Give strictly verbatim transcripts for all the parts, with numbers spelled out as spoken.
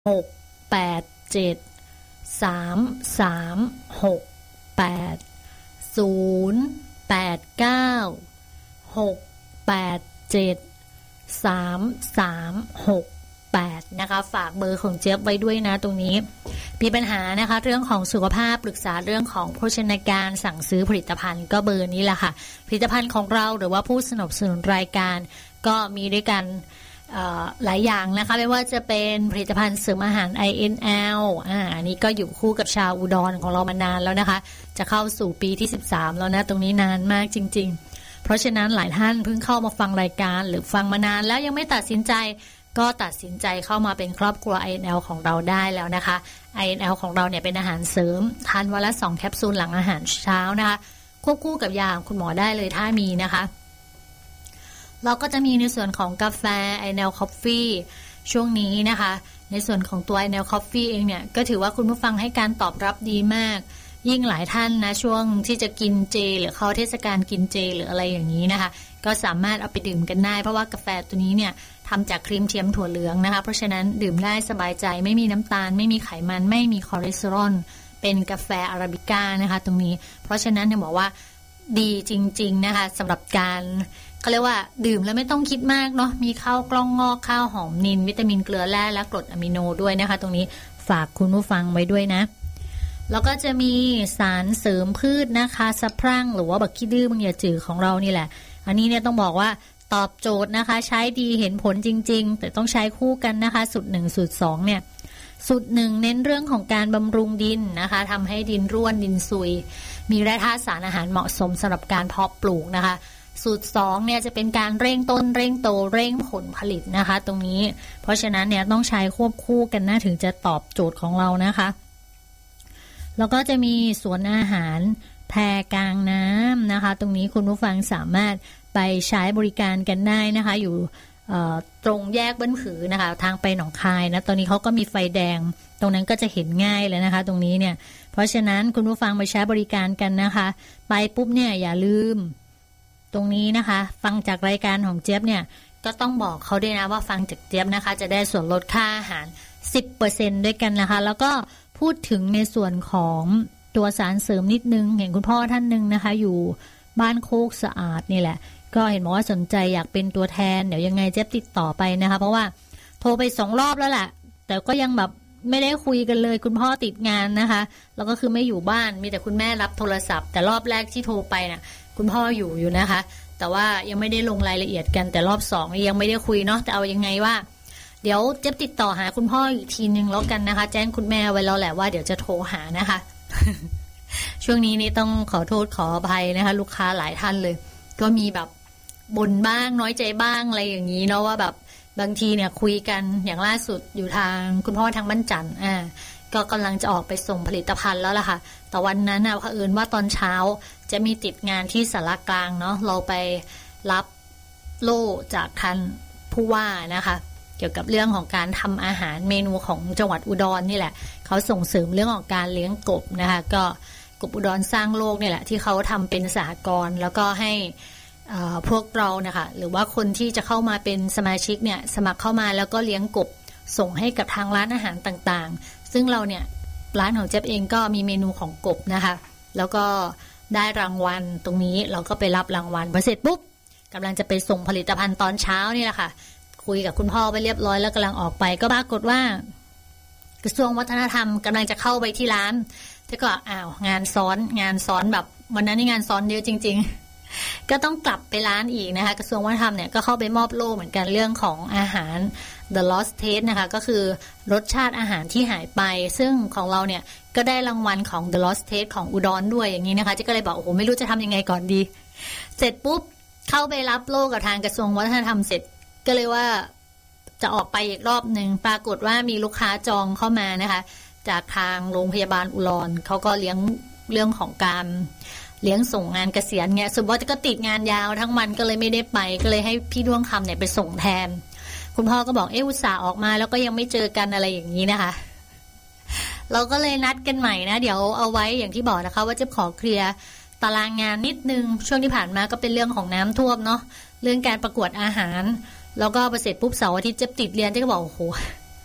หกแปดเจ็ดสามสามหกแปดศูนย์แปดเก้าหกแปดเจ็ดสามสามหกแปดนะคะฝากเบอร์ของเจี๊ยบไว้ด้วยนะตรงนี้มีปัญหานะคะเรื่องของสุขภาพปรึกษาเรื่องของโภชนาการสั่งซื้อผลิตภัณฑ์ก็เบอร์นี้แหละค่ะผลิตภัณฑ์ของเราหรือว่าผู้สนับสนุนรายการก็มีด้วยกันหลายอย่างนะคะไม่ว่าจะเป็นผลิตภัณฑ์เสริมอาหาร ไอ เอ็น แอล อ่าอันนี้ก็อยู่คู่กับชาวอุดรของเรามานานแล้วนะคะจะเข้าสู่ปีที่สิบสามแล้วนะตรงนี้นานมากจริงๆเพราะฉะนั้นหลายท่านเพิ่งเข้ามาฟังรายการหรือฟังมานานแล้วยังไม่ตัดสินใจก็ตัดสินใจเข้ามาเป็นครอบครัว ไอ เอ็น แอล ของเราได้แล้วนะคะ ไอ เอ็น แอล ของเราเนี่ยเป็นอาหารเสริมทานวันละสองแคปซูลหลังอาหารเช้านะคะควบคู่กับยาคุณหมอได้เลยถ้ามีนะคะเราก็จะมีในส่วนของกาแฟ ไอ เอ็น แอล Coffee ช่วงนี้นะคะในส่วนของตัว ไอ เอ็น แอล Coffee เองเนี่ยก็ถือว่าคุณผู้ฟังให้การตอบรับดีมากยิ่งหลายท่านนะช่วงที่จะกินเจหรือเข้าเทศกาลกินเจหรืออะไรอย่างนี้นะคะก็สามารถเอาไปดื่มกันได้เพราะว่ากาแฟตัวนี้เนี่ยทำจากครีมเทียมถั่วเหลืองนะคะเพราะฉะนั้นดื่มได้สบายใจไม่มีน้ำตาลไม่มีไขมันไม่มีคอเลสเตอรอลเป็นกาแฟอาราบิก้านะคะตรงนี้เพราะฉะนั้นเนี่ยบอกว่าดีจริงๆนะคะสำหรับการเขาเรียกว่าดื่มแล้วไม่ต้องคิดมากเนาะมีข้าวกล้องงอกข้าวหอมนิลวิตามินเกลือแร่และกรดอะมิโนด้วยนะคะตรงนี้ฝากคุณผู้ฟังไว้ด้วยนะแล้วก็จะมีสารเสริมพืชนะคะสะพรั่งหรือว่าบักขี้ดื้อบางอย่าจืดของเรานี่แหละอันนี้เนี่ยต้องบอกว่าตอบโจทย์นะคะใช้ดีเห็นผลจริงๆแต่ต้องใช้คู่กันนะคะสูตรหนึ่งสูตรสองเนี่ยสูตรหนึ่งเน้นเรื่องของการบำรุงดินนะคะทำให้ดินร่วนดินซุยมีแร่ธาตุสารอาหารเหมาะสมสำหรับการเพาะปลูกนะคะสูตรสองเนี่ยจะเป็นการเร่งต้นเร่งโตเร่งผลผลิตนะคะตรงนี้เพราะฉะนั้นเนี่ยต้องใช้ควบคู่กันนะถึงจะตอบโจทย์ของเรานะคะแล้วก็จะมีสวนอาหารแพกลางน้ำนะคะตรงนี้คุณผู้ฟังสามารถไปใช้บริการกันได้นะคะอยู่ตรงแยกบ้านผือนะคะทางไปหนองคายนะตอนนี้เขาก็มีไฟแดงตรงนั้นก็จะเห็นง่ายเลยนะคะตรงนี้เนี่ยเพราะฉะนั้นคุณผู้ฟังไปใช้บริการกันนะคะไปปุ๊บเนี่ยอย่าลืมตรงนี้นะคะฟังจากรายการของเจี๊ยบเนี่ยก็ต้องบอกเขาด้วยนะว่าฟังจากเจี๊ยบนะคะจะได้ส่วนลดค่าอาหาร สิบเปอร์เซ็นต์ ด้วยกันนะคะแล้วก็พูดถึงในส่วนของตัวสารเสริมนิดนึงเห็นคุณพ่อท่านนึงนะคะอยู่บ้านโคกสะอาดนี่แหละก็เห็นบอกว่าสนใจอยากเป็นตัวแทนเดี๋ยวยังไงเจ๊ติดต่อไปนะคะเพราะว่าโทรไปสองรอบแล้วแหละแต่ก็ยังแบบไม่ได้คุยกันเลยคุณพ่อติดงานนะคะแล้วก็คือไม่อยู่บ้านมีแต่คุณแม่รับโทรศัพท์แต่รอบแรกที่โทรไปน่ะคุณพ่ออยู่อยู่นะคะแต่ว่ายังไม่ได้ลงรายละเอียดกันแต่รอบสองยังไม่ได้คุยเนาะแต่เอายังไงว่าเดี๋ยวเจ๊ติดต่อหาคุณพ่ออีกทีนึงแล้วกันนะคะแจ้งคุณแม่ไว้แล้วแหละว่าเดี๋ยวจะโทรหานะคะ ช่วงนี้นี่ต้องขอโทษขออภัยนะคะลูกค้าหลายท่านเลยก็มีแบบบ่นบ้างน้อยใจบ้างอะไรอย่างนี้เนาะว่าแบบบางทีเนี่ยคุยกันอย่างล่าสุดอยู่ทางคุณพ่อทางบ้านจันทร์อ่าก็กำลังจะออกไปส่งผลิตภัณฑ์แล้วล่ะค่ะแต่วันนั้นน่ะเผอิญว่าตอนเช้าจะมีติดงานที่สารกลางเนาะเราไปรับโล่จากท่านผู้ว่านะคะเกี่ยวกับเรื่องของการทำอาหารเมนูของจังหวัดอุดรนี่แหละเขาส่งเสริมเรื่องของการเลี้ยงกบนะคะก็กบอุดรสร้างโลกนี่แหละที่เขาทำเป็นสหกรณ์แล้วก็ให้พวกเรานะคะหรือว่าคนที่จะเข้ามาเป็นสมาชิกเนี่ยสมัครเข้ามาแล้วก็เลี้ยงกบส่งให้กับทางร้านอาหารต่างๆซึ่งเราเนี่ยร้านของเจ๊เองก็มีเมนูของกบนะคะแล้วก็ได้รางวัลตรงนี้เราก็ไปรับรางวัลพอเสร็จปุ๊บกำลังจะไปส่งผลิตภัณฑ์ตอนเช้านี่แหละค่ะคุยกับคุณพ่อไปเรียบร้อยแล้วกำลังออกไปก็ปรากฏว่ากระทรวงวัฒนธรรมกำลังจะเข้าไปที่ร้านแต่ก็อ้าวงานซ้อนงานซ้อนแบบวันนั้นนี่งานซ้อนเยอะจริงๆก็ต้องกลับไปร้านอีกนะคะกระทรวงวัฒนธรรมเนี่ยก็เข้าไปมอบโล่เหมือนกันเรื่องของอาหาร The Lost Taste นะคะก็คือรสชาติอาหารที่หายไปซึ่งของเราเนี่ยก็ได้รางวัลของ The Lost Taste ของอุดรด้วยอย่างนี้นะคะที่ก็เลยบอกโอ้โหไม่รู้จะทำยังไงก่อนดีเสร็จปุ๊บเข้าไปรับโล่กับทางกระทรวงวัฒนธรรมเสร็จก็เลยว่าจะออกไปอีกรอบหนึ่งปรากฏว่ามีลูกค้าจองเข้ามานะคะจากทางโรงพยาบาลอุดรเขาก็เลี้ยงเรื่องของการเลี้ยงส่งงานเกษียณเงี้ยสุดว่าก็ติดงานยาวทั้งวันก็เลยไม่ได้ไปก็เลยให้พี่ด้วงคำเนี่ยไปส่งแทนคุณพ่อก็บอกเอออุตส่าห์ออกมาแล้วก็ยังไม่เจอกันอะไรอย่างนี้นะคะเราก็เลยนัดกันใหม่นะเดี๋ยวเอาไว้อย่างที่บอกนะคะว่าจะขอเคลียร์ตารางงานนิดนึงช่วงที่ผ่านมาก็เป็นเรื่องของน้ำท่วมเนาะเรื่องการประกวดอาหารแล้วก็พอเสร็จปุ๊บเสาร์อาทิตย์จะติดเรียนเจ๊ก็บอกโอ้โห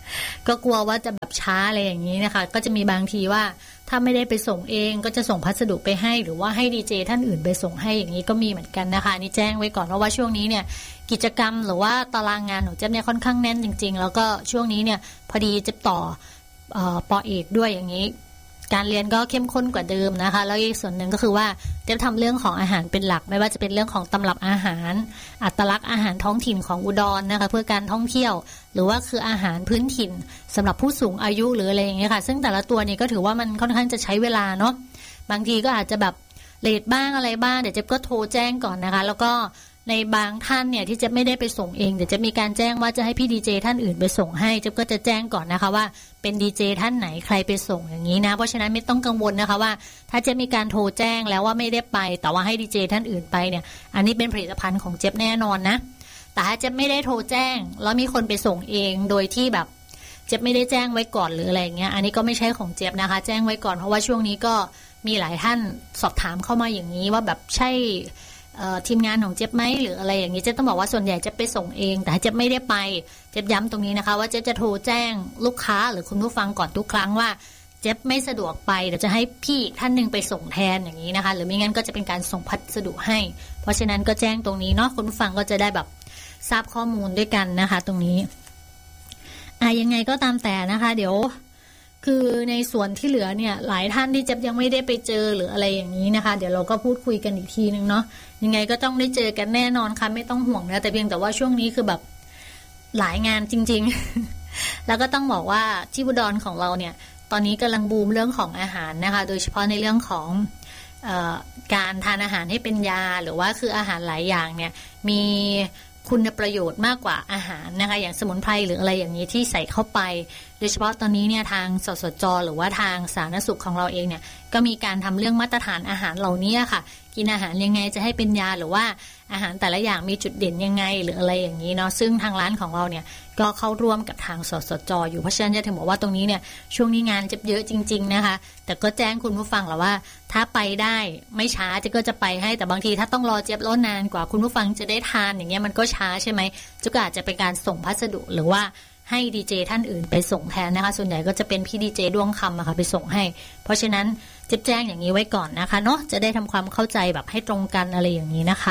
ก็กลัวว่าจะแบบช้าอะไรอย่างนี้นะคะก็จะมีบางทีว่าถ้าไม่ได้ไปส่งเองก็จะส่งพัสดุไปให้หรือว่าให้ดีเจท่านอื่นไปส่งให้อย่างนี้ก็มีเหมือนกันนะคะนี่แจ้งไว้ก่อนเพราะว่าช่วงนี้เนี่ยกิจกรรมหรือว่าตารางงานของเจ๊เนี่ยค่อนข้างแน่นจริงๆแล้วก็ช่วงนี้เนี่ยพอดีเจ๊ต่อเอ่อปอเอกด้วยอย่างนี้การเรียนก็เข้มข้นกว่าเดิมนะคะแล้วอีกส่วนหนึ่งก็คือว่าเจ๊ทำเรื่องของอาหารเป็นหลักไม่ว่าจะเป็นเรื่องของตำรับอาหารอัตลักษณ์อาหารท้องถิ่นของอุดรนะคะเพื่อการท่องเที่ยวหรือว่าคืออาหารพื้นถิ่นสำหรับผู้สูงอายุหรืออะไรอย่างเงี้ยค่ะซึ่งแต่ละตัวนี้ก็ถือว่ามันค่อนข้างจะใช้เวลาเนาะบางทีก็อาจจะแบบเลทบ้างอะไรบ้างเดี๋ยวเจ๊ก็โทรแจ้งก่อนนะคะแล้วก็ในบางท่านเนี่ยที่จะไม่ได้ไปส่งเองเดี๋ยวจะมีการแจ้งว่าจะให้พี่ดีเจท่านอื่นไปส่งให้เจ๊ก็จะแจ้งก่อนนะคะว่าเป็นดีเจท่านไหนใครไปส่งอย่างนี้นะเพราะฉะนั้นไม่ต้องกังวลนะคะว่าถ้าเจ๊มีการโทรแจ้งแล้วว่าไม่ได้ไปแต่ว่าให้ดีเจท่านอื่นไปเนี่ยอันนี้เป็นผลิตภัณฑ์ของเจ๊แน่นอนนะแต่ถ้าเจ๊ไม่ได้โทรแจ้งแล้วมีคนไปส่งเองโดยที่แบบเจ๊ไม่ได้แจ้งไว้ก่อนหรืออะไรเงี้ยอันนี้ก็ไม่ใช่ของเจ๊นะคะแจ้งไว้ก่อนเพราะว่าช่วงนี้ก็มีหลายท่านสอบถามเข้ามาอย่างนี้ว่าแบบใช่ทีมงานของเจ๊ไหมหรืออะไรอย่างนี้เจ๊ต้องบอกว่าส่วนใหญ่เจ๊ไปส่งเองแต่เจ๊ไม่ได้ไปเจ๊ย้ำตรงนี้นะคะว่าเจ๊จะโทรแจ้งลูกค้าหรือคุณผู้ฟังก่อนทุกครั้งว่าเจ๊ไม่สะดวกไปเดี๋ยวจะให้พี่ท่านนึงไปส่งแทนอย่างนี้นะคะหรือไม่งั้นก็จะเป็นการส่งพัสดุให้เพราะฉะนั้นก็แจ้งตรงนี้เนาะคุณผู้ฟังก็จะได้แบบทราบข้อมูลด้วยกันนะคะตรงนี้อ่ะยังไงก็ตามแต่นะคะเดี๋ยวคือในส่วนที่เหลือเนี่ยหลายท่านที่เจ๊ยังไม่ได้ไปเจอหรืออะไรอย่างนี้นะคะเดี๋ยวเราก็พูดคุยกันอีกทีนึงเนาะยังไงก็ต้องได้เจอกันแน่นอนค่ะไม่ต้องห่วงนะแต่เพียงแต่ว่าช่วงนี้คือแบบหลายงานจริงๆ แล้วก็ต้องบอกว่าที่อุดรของเราเนี่ยตอนนี้กำลังบูมเรื่องของอาหารนะคะโดยเฉพาะในเรื่องของเอ่อการทานอาหารให้เป็นยาหรือว่าคืออาหารหลายอย่างเนี่ยมีคุณประโยชน์มากกว่าอาหารนะคะอย่างสมุนไพรหรืออะไรอย่างนี้ที่ใส่เข้าไปโดยเฉพาะตอนนี้เนี่ยทางสสจ.หรือว่าทางสาธารณสุขของเราเองเนี่ยก็มีการทำเรื่องมาตรฐานอาหารเหล่านี้ค่ะกินอาหารยังไงจะให้เป็นยาหรือว่าอาหารแต่ละอย่างมีจุดเด่นยังไงหรืออะไรอย่างนี้เนาะซึ่งทางร้านของเราเนี่ยก็เข้าร่วมกับทางสสจ.อยู่เพราะฉะนั้นจะถึงบอกว่าตรงนี้เนี่ยช่วงนี้งานจะเยอะจริงๆนะคะแต่ก็แจ้งคุณผู้ฟังแล้วว่าถ้าไปได้ไม่ช้าจะก็จะไปให้แต่บางทีถ้าต้องรอเจี๊ยบรอนานกว่าคุณผู้ฟังจะได้ทานอย่างเงี้ยมันก็ช้าใช่ไหมจุกอาจจะเป็นการส่งพัสดุหรือว่าให้ดีเจท่านอื่นไปส่งแทนนะคะส่วนใหญ่ก็จะเป็นพี่ดีเจดวงคำอะค่ะไปส่งให้เพราะฉะนั้นเจ๊แจ้งอย่างนี้ไว้ก่อนนะคะเนาะจะได้ทำความเข้าใจแบบให้ตรงกันอะไรอย่างนี้นะคะ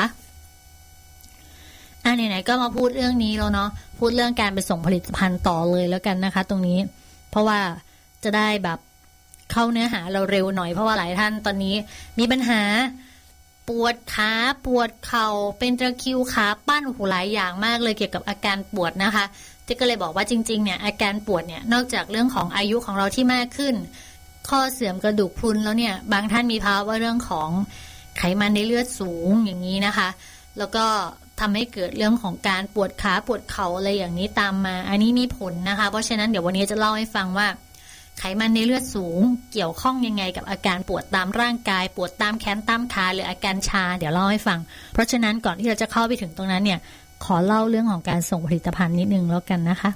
อ่ะไหนๆก็มาพูดเรื่องนี้แล้วเนาะพูดเรื่องการไปส่งผลิตภัณฑ์ต่อเลยแล้วกันนะคะตรงนี้เพราะว่าจะได้แบบเข้าเนื้อหาเราเร็วหน่อยเพราะว่าหลายท่านตอนนี้มีปัญหาปวดขาปวดเข่าเป็นตะคริวขาปั้นหูหลายอย่างมากเลยเกี่ยวกับอาการปวดนะคะเจ๊ก็เลยบอกว่าจริงๆเนี่ยอาการปวดเนี่ยนอกจากเรื่องของอายุของเราที่มากขึ้นข้อเสื่อมกระดูกพรุนแล้วเนี่ยบางท่านมีภาวะเรื่องของไขมันในเลือดสูงอย่างนี้นะคะแล้วก็ทำให้เกิดเรื่องของการปวดขาปวดเข่าอะไรอย่างนี้ตามมาอันนี้มีผลนะคะเพราะฉะนั้นเดี๋ยววันนี้จะเล่าให้ฟังว่าไขมันในเลือดสูงเกี่ยวข้องยังไงกับอาการปวดตามร่างกายปวดตามแขนตามขาหรืออาการชาเดี๋ยวเล่าให้ฟังเพราะฉะนั้นก่อนที่เราจะเข้าไปถึงตรงนั้นเนี่ยขอเล่าเรื่องของการส่งผลิตภัณฑ์นิดนึงแล้วกันนะคะ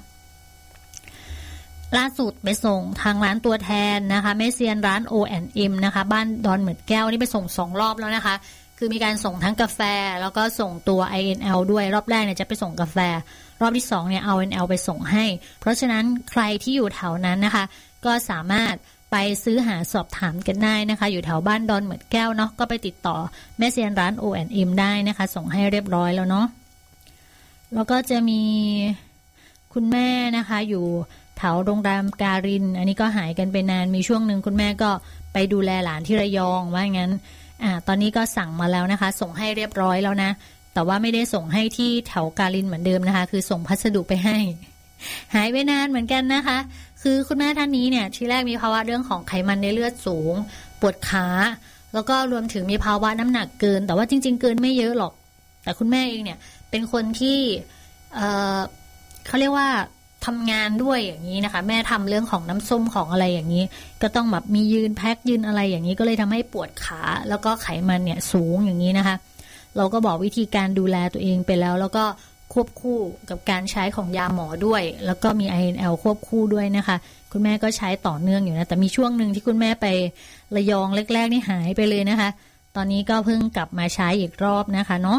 ล่าสุดไปส่งทางร้านตัวแทนนะคะแม่เซียนร้าน โอ แอนด์ เอ็ม นะคะบ้านดอนเหมือนแก้วนี่ไปส่งสองรอบแล้วนะคะคือมีการส่งทั้งกาแฟแล้วก็ส่งตัว ไอ เอ็น แอล ด้วยรอบแรกเนี่ยจะไปส่งกาแฟรอบที่สองเนี่ยเอา ไอ เอ็น แอล ไปส่งให้เพราะฉะนั้นใครที่อยู่แถวนั้นนะคะก็สามารถไปซื้อหาสอบถามกันได้นะคะอยู่แถวบ้านดอนเหมือนแก้วเนาะก็ไปติดต่อแม่เซียนร้าน โอ แอนด์ เอ็ม ได้นะคะส่งให้เรียบร้อยแล้วเนาะแล้วก็จะมีคุณแม่นะคะอยู่แถวโรงแรมการินอันนี้ก็หายกันไปนานมีช่วงหนึ่งคุณแม่ก็ไปดูแลหลานที่ระยองว่างั้นอ่าตอนนี้ก็สั่งมาแล้วนะคะส่งให้เรียบร้อยแล้วนะแต่ว่าไม่ได้ส่งให้ที่แถวการินเหมือนเดิมนะคะคือส่งพัสดุไปให้หายไปนานเหมือนกันนะคะคือคุณแม่ท่านนี้เนี่ยที่แรกมีภาวะเรื่องของไขมันในเลือดสูงปวดขาแล้วก็รวมถึงมีภาวะน้ำหนักเกินแต่ว่าจริงๆเกินไม่เยอะหรอกแต่คุณแม่เองเนี่ยเป็นคนที่เอ่อเขาเรียกว่าทำงานด้วยอย่างนี้นะคะแม่ทำเรื่องของน้ำส้มของอะไรอย่างนี้ก็ต้องแบบมียืนแพ็คยืนอะไรอย่างนี้ก็เลยทำให้ปวดขาแล้วก็ไขมันเนี่ยสูงอย่างนี้นะคะเราก็บอกวิธีการดูแลตัวเองไปแล้วแล้วก็ควบคู่กับการใช้ของยาหมอด้วยแล้วก็มี ไอ เอ็น แอล ควบคู่ด้วยนะคะคุณแม่ก็ใช้ต่อเนื่องอยู่นะแต่มีช่วงหนึ่งที่คุณแม่ไประยองแรกๆนี่หายไปเลยนะคะตอนนี้ก็เพิ่งกลับมาใช้อีกรอบนะคะเนาะ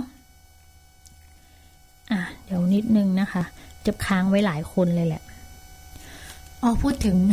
อ่ะเดี๋ยวนิดนึงนะคะจะค้างไว้หลายคนเลยแหละอ๋อพูดถึง